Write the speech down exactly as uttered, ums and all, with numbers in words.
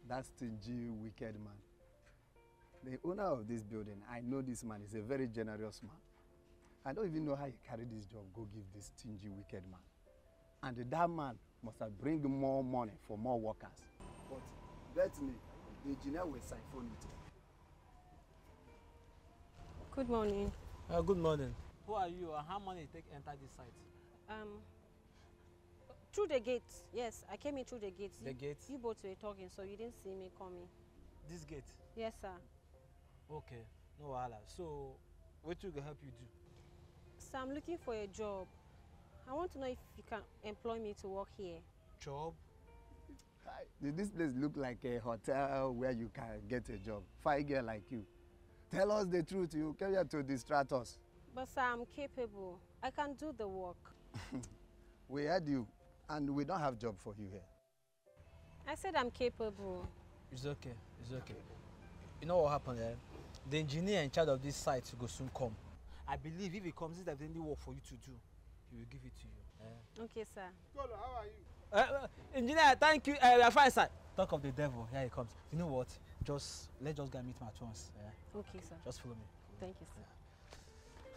That stingy, wicked man. The owner of this building, I know this man is a very generous man. I don't even know how he carried this job, go give this stingy, wicked man. And that man must have bring more money for more workers. But bet me, the engineer will siphon it. Good morning. Uh, good morning. Who are you and how many take enter this site? Um, through the gate. Yes, I came in through the gate. The you, gate? You both were talking, so you didn't see me coming. This gate? Yes, sir. Okay, no wahala. So, what will help you do? So I'm looking for a job. I want to know if you can employ me to work here. Job? Hi. This place look like a hotel where you can get a job. Fine girl like you. Tell us the truth, you came here to distract us. But sir, I'm capable. I can do the work. We heard you, and we don't have job for you here. I said I'm capable. It's okay, it's okay. You know what happened there? The engineer in charge of this site will soon come. I believe if he comes, if there's any work for you to do, he will give it to you. Eh? Okay, sir. Kolo, how are you? Uh, uh, engineer, thank you. Uh, we are fine, sir. Talk of the devil. Here he comes. You know what? Just let's just go and meet him at once. Yeah? Okay, sir. Just follow me. Thank you, sir. Yeah.